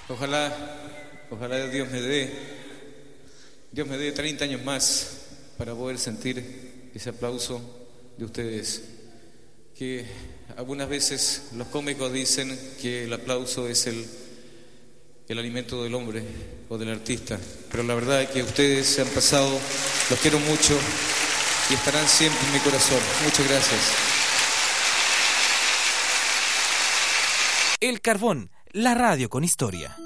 Ojalá Dios me dé 30 años más para poder sentir ese aplauso de ustedes. Que algunas veces los cómicos dicen que el aplauso es el alimento del hombre o del artista, pero la verdad es que ustedes se han pasado, los quiero mucho y estarán siempre en mi corazón. Muchas gracias. El Carbón, la radio con historia.